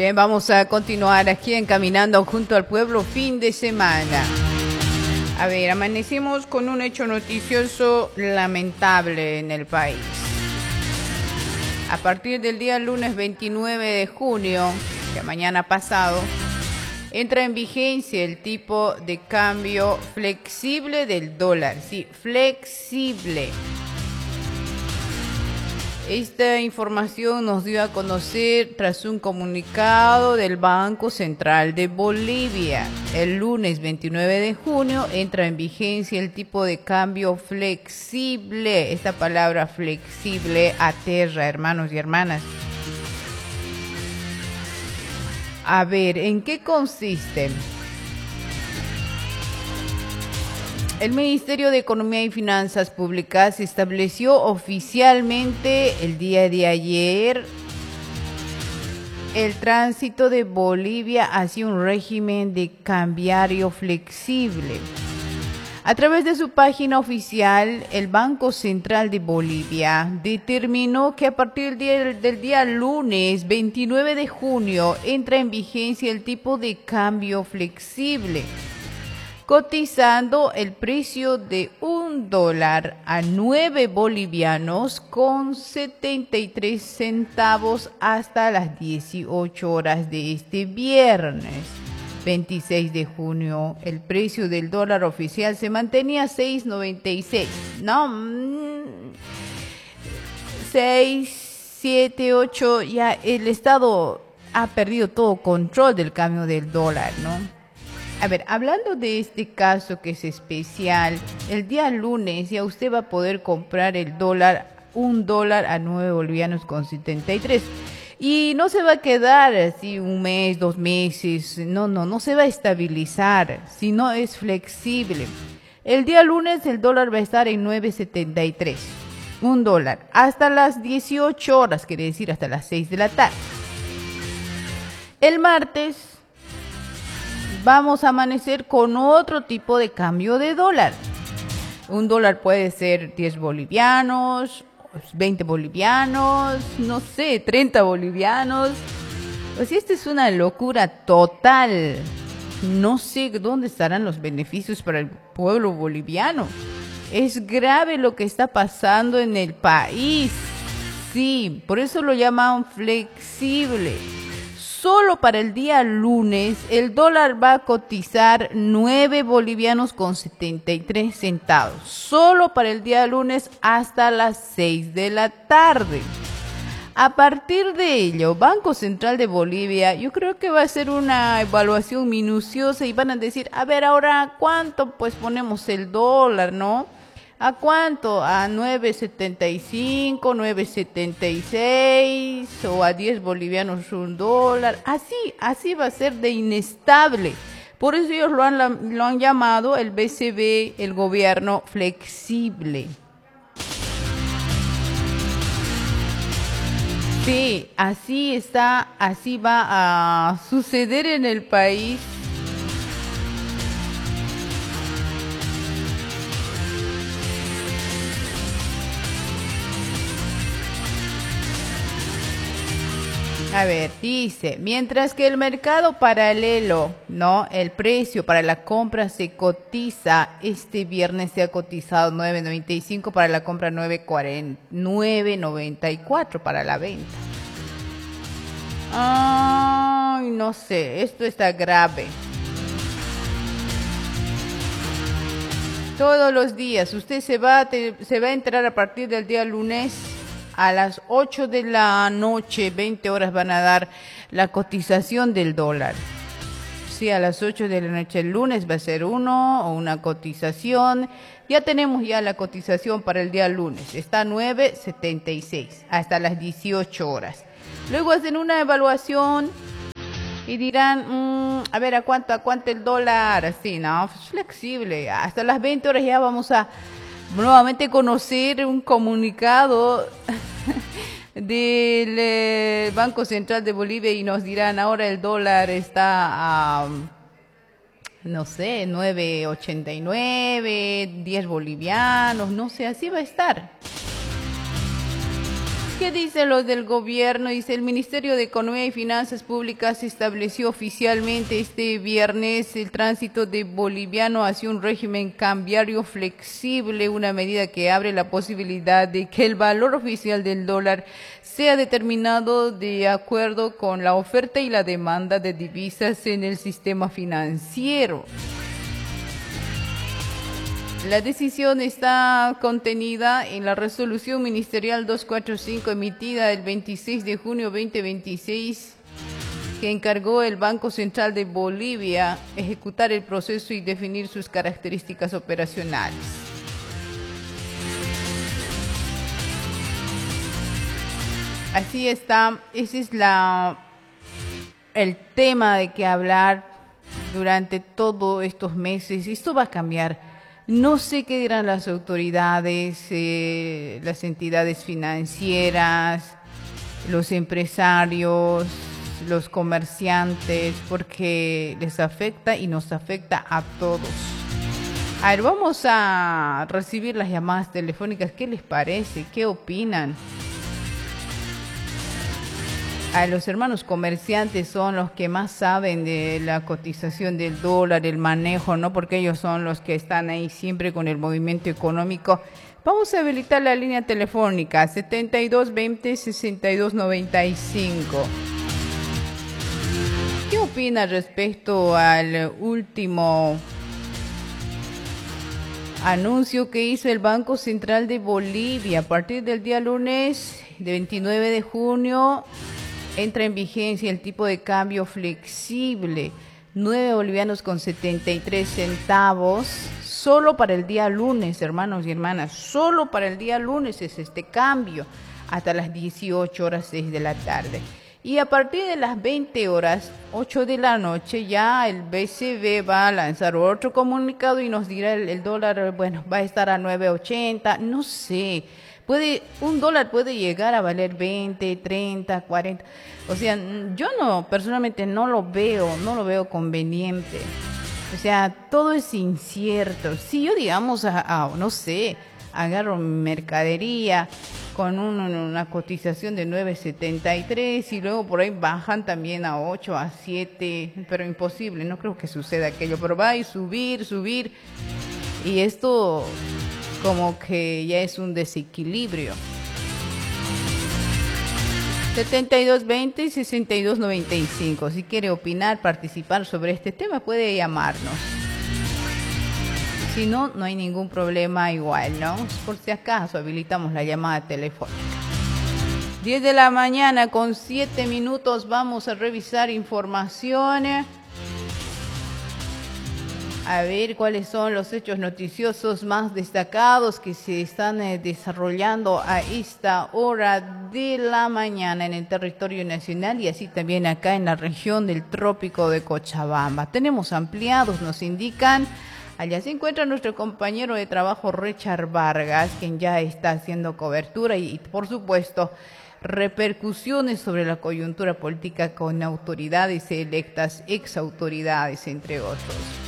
Bien, vamos a continuar aquí en Caminando junto al Pueblo fin de semana. A ver, amanecimos con un hecho noticioso lamentable en el país. A partir del día lunes 29 de junio, que mañana pasado, entra en vigencia el tipo de cambio flexible del dólar. Sí, flexible. Esta información nos dio a conocer tras un comunicado del Banco Central de Bolivia. El lunes 29 de junio entra en vigencia el tipo de cambio flexible. Esta palabra flexible aterra, hermanos y hermanas. A ver, ¿en qué consiste? El Ministerio de Economía y Finanzas Públicas estableció oficialmente el día de ayer el tránsito de Bolivia hacia un régimen de cambiario flexible. A través de su página oficial, el Banco Central de Bolivia determinó que a partir del día lunes 29 de junio entra en vigencia el tipo de cambio flexible, cotizando el precio de $1 a 9 bolivianos con 73 centavos hasta las 18 horas de este viernes 26 de junio. El precio del dólar oficial se mantenía 6.96. No, 6, 7, 8, ya el Estado ha perdido todo control del cambio del dólar, ¿no? A ver, hablando de este caso que es especial, el día lunes ya usted va a poder comprar el dólar, $1 a 9 bolivianos con 73. Y no se va a quedar así un mes, 2 meses, no se va a estabilizar, sino es flexible. El día lunes el dólar va a estar en 9.73, $1, hasta las 18 horas, quiere decir hasta las 6 de la tarde. El martes vamos a amanecer con otro tipo de cambio de dólar. $1 puede ser 10 bolivianos, 20 bolivianos, no sé, 30 bolivianos. Pues esta es una locura total. No sé dónde estarán los beneficios para el pueblo boliviano. Es grave lo que está pasando en el país. Sí, por eso lo llaman flexible. Solo para el día lunes el dólar va a cotizar 9 bolivianos con 73 centavos. Solo para el día lunes hasta las 6 de la tarde. A partir de ello, Banco Central de Bolivia, yo creo que va a hacer una evaluación minuciosa y van a decir, a ver, ahora, ¿cuánto pues ponemos el dólar, no? ¿A cuánto? ¿A 9.75, 9.76 o a 10 bolivianos $1? Así va a ser de inestable. Por eso ellos lo han llamado el BCB, el gobierno flexible. Sí, así va a suceder en el país. A ver, dice, mientras que el mercado paralelo, ¿no? El precio para la compra se cotiza, este viernes se ha cotizado 9.95 para la compra, 9.94 para la venta. Ay, no sé, esto está grave. Todos los días, usted se va a enterar a partir del día lunes. A las 8 de la noche, 20 horas, van a dar la cotización del dólar. Sí, a las 8 de la noche el lunes va a ser una cotización. Ya tenemos la cotización para el día lunes. Está 9.76 hasta las 18 horas. Luego hacen una evaluación y dirán, a ver, ¿a cuánto el dólar? Así, ¿no? Es flexible. Hasta las 20 horas ya vamos a nuevamente conocer un comunicado del Banco Central de Bolivia y nos dirán, ahora el dólar está a, no sé, 9.89, 10 bolivianos, no sé, así va a estar. ¿Qué dicen los del gobierno? Dice, el Ministerio de Economía y Finanzas Públicas estableció oficialmente este viernes el tránsito de boliviano hacia un régimen cambiario flexible, una medida que abre la posibilidad de que el valor oficial del dólar sea determinado de acuerdo con la oferta y la demanda de divisas en el sistema financiero. La decisión está contenida en la resolución ministerial 245 emitida el 26 de junio 2026 que encargó el Banco Central de Bolivia ejecutar el proceso y definir sus características operacionales. Así está, ese es el tema de que hablar durante todos estos meses. Esto va a cambiar. No sé qué dirán las autoridades, las entidades financieras, los empresarios, los comerciantes, porque les afecta y nos afecta a todos. A ver, vamos a recibir las llamadas telefónicas. ¿Qué les parece? ¿Qué opinan? A los hermanos comerciantes son los que más saben de la cotización del dólar, el manejo, ¿no? Porque ellos son los que están ahí siempre con el movimiento económico. Vamos a habilitar la línea telefónica 7220-6295. ¿Qué opina respecto al último anuncio que hizo el Banco Central de Bolivia? A partir del día lunes, de 29 de junio, entra en vigencia el tipo de cambio flexible, 9 bolivianos con 73 centavos, solo para el día lunes, hermanos y hermanas, solo para el día lunes es este cambio, hasta las 18 horas 6 de la tarde. Y a partir de las 20 horas 8 de la noche ya el BCB va a lanzar otro comunicado y nos dirá el dólar, bueno, va a estar a 9.80, no sé. Un dólar puede llegar a valer 20, 30, 40. O sea, yo personalmente no lo veo conveniente. O sea, todo es incierto. Si yo, digamos, no sé, agarro mercadería con una cotización de 9.73 y luego por ahí bajan también a 8, a 7, pero imposible, no creo que suceda aquello, pero va a subir y esto como que ya es un desequilibrio. 7220 y 6295. Si quiere opinar, participar sobre este tema, puede llamarnos. Si no, no hay ningún problema igual, ¿no? Por si acaso habilitamos la llamada telefónica. 10 de la mañana con 7 minutos vamos a revisar información. A ver cuáles son los hechos noticiosos más destacados que se están desarrollando a esta hora de la mañana en el territorio nacional y así también acá en la región del trópico de Cochabamba. Tenemos ampliados, nos indican. Allá se encuentra nuestro compañero de trabajo Richard Vargas, quien ya está haciendo cobertura y por supuesto repercusiones sobre la coyuntura política con autoridades electas, exautoridades, entre otros.